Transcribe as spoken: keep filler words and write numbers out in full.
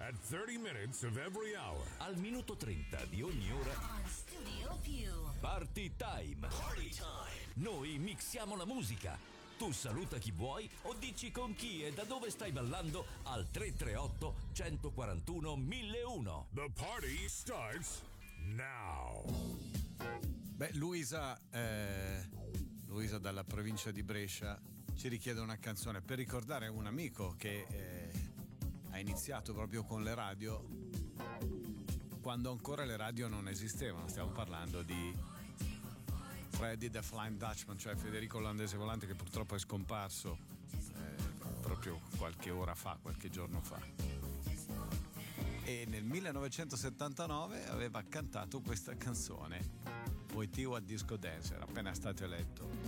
At thirty minutes of every hour. Al minuto trenta di ogni ora. On Studio Più. Party time. Party time. Noi mixiamo la musica. Tu saluta chi vuoi o dici con chi e da dove stai ballando al tre tre otto, uno quattro uno, mille uno. The party starts now. Beh, Luisa, eh, Luisa dalla provincia di Brescia ci richiede una canzone per ricordare un amico che eh, ha iniziato proprio con le radio quando ancora le radio non esistevano. Stiamo parlando di Freddy the Flying Dutchman, cioè Federico l'olandese volante, che purtroppo è scomparso eh, proprio qualche ora fa, qualche giorno fa. E nel millenovecentosettantanove aveva cantato questa canzone, Wojtyła Disco Dance, era appena stato eletto